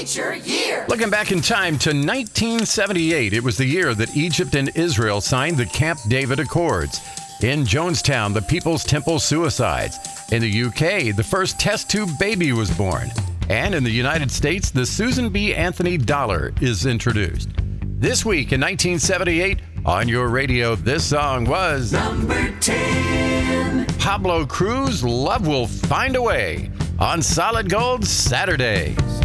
Teacher Year. Looking back in time to 1978, it was the year that Egypt and Israel signed the Camp David Accords. In Jonestown, the People's Temple suicides. In the UK, the first test tube baby was born. And in the United States, the Susan B. Anthony dollar is introduced. This week in 1978, on your radio, this song was number 10. Pablo Cruz, Love Will Find a Way, on Solid Gold Saturdays.